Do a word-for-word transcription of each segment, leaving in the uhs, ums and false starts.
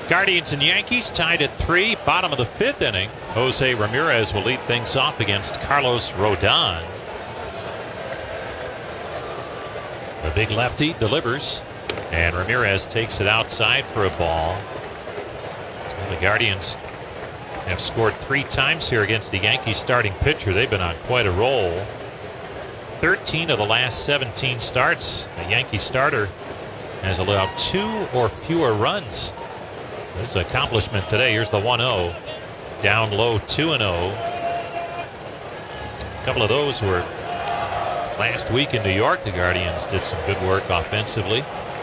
Guardians and Yankees tied at three, bottom of the fifth inning. Jose Ramirez will lead things off against Carlos Rodon. The big lefty delivers, and Ramirez takes it outside for a ball. Well, the Guardians have scored three times here against the Yankees starting pitcher. They've been on quite a roll. thirteen of the last seventeen starts, the Yankee starter has allowed two or fewer runs. This is an accomplishment today. Here's the one oh. Down low, two and oh. A couple of those were last week in New York. The Guardians did some good work offensively.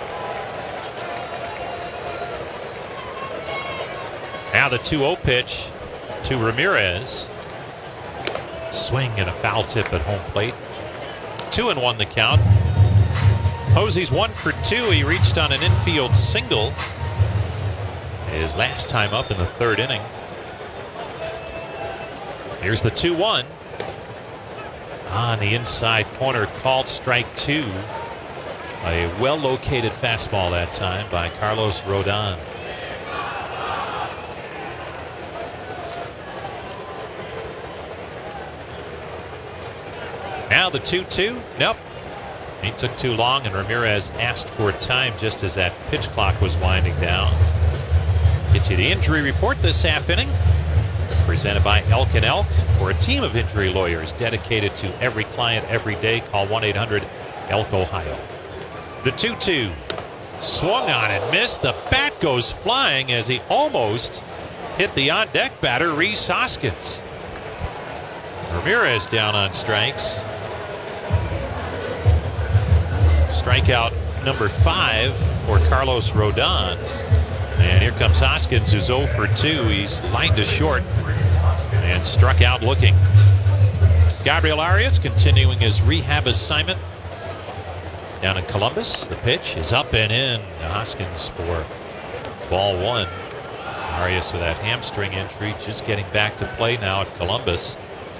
Now the two oh pitch to Ramirez. Swing and a foul tip at home plate. Two and one the count. Posey's one for two. He reached on an infield single his last time up in the third inning. Here's the two one. On the inside corner, called strike two. A well-located fastball that time by Carlos Rodon. Now the two two. Nope. He took too long, and Ramirez asked for time just as that pitch clock was winding down. Get you the injury report this half inning. Presented by Elk and Elk. For a team of injury lawyers dedicated to every client every day, call one eight hundred elk ohio. The two two. Swung on and missed. The bat goes flying as he almost hit the on-deck batter, Rhys Hoskins. Ramirez down on strikes. Strikeout number five for Carlos Rodon. And here comes Hoskins, who's oh for two. He's lined to short and struck out looking. Gabriel Arias continuing his rehab assignment down in Columbus. The pitch is up and in. Hoskins for ball one. Arias with that hamstring injury, just getting back to play now at Columbus.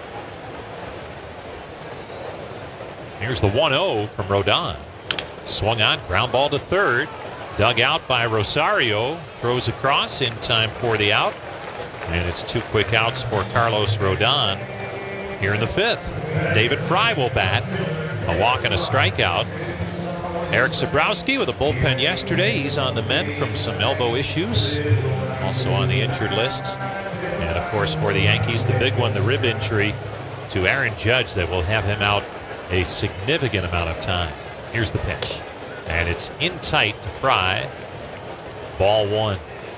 Here's the one oh from Rodon. Swung on, ground ball to third. Dug out by Rosario. Throws across in time for the out. And it's two quick outs for Carlos Rodon here in the fifth. David Fry will bat. A walk and a strikeout. Eric Sabrowski with a bullpen yesterday. He's on the mend from some elbow issues. Also on the injured list. And of course for the Yankees, the big one, the rib injury to Aaron Judge that will have him out a significant amount of time. Here's the pitch. And it's in tight to Fry. Ball one.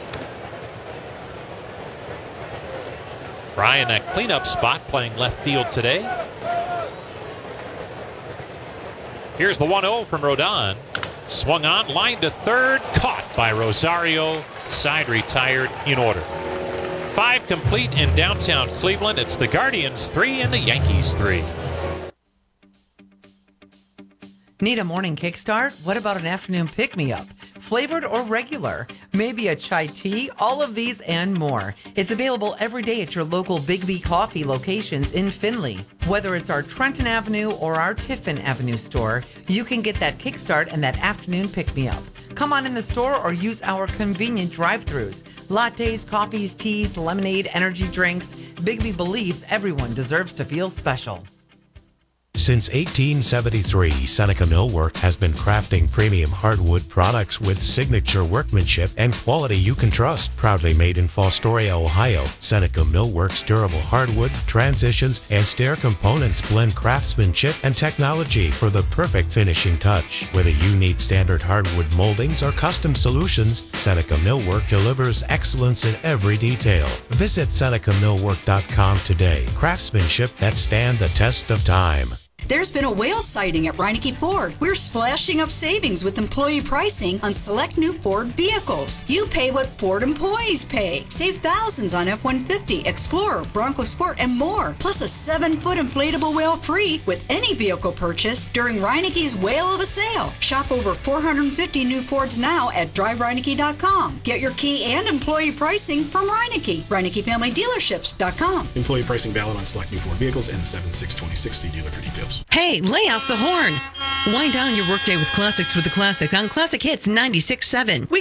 Fry in that cleanup spot playing left field today. Here's the one oh from Rodon. Swung on, line to third, caught by Rosario. Side retired in order. Five complete in downtown Cleveland. It's the Guardians three and the Yankees three. Need a morning kickstart? What about an afternoon pick-me-up? Flavored or regular? Maybe a chai tea? All of these and more. It's available every day at your local Big B Coffee locations in Findlay. Whether it's our Trenton Avenue or our Tiffin Avenue store, you can get that kickstart and that afternoon pick-me-up. Come on in the store or use our convenient drive-thrus. Lattes, coffees, teas, lemonade, energy drinks. Big B believes everyone deserves to feel special. Since eighteen seventy-three, Seneca Millwork has been crafting premium hardwood products with signature workmanship and quality you can trust. Proudly made in Fostoria, Ohio, Seneca Millwork's durable hardwood, transitions, and stair components blend craftsmanship and technology for the perfect finishing touch. Whether you need standard hardwood moldings or custom solutions, Seneca Millwork delivers excellence in every detail. Visit Seneca Millwork dot com today. Craftsmanship that stand the test of time. There's been a whale sighting at Reineke Ford. We're splashing up savings with employee pricing on select new Ford vehicles. You pay what Ford employees pay. Save thousands on F one fifty, Explorer, Bronco Sport, and more. Plus a seven-foot inflatable whale free with any vehicle purchase during Reineke's Whale of a Sale. Shop over four hundred fifty new Fords now at drive reineke dot com. Get your key and employee pricing from Reineke. Reineke Family Dealerships dot com. Employee pricing valid on select new Ford vehicles and seven six twenty-six. See dealer for details. Hey, lay off the horn. Wind down your workday with classics with the Classic on Classic Hits ninety-six point seven.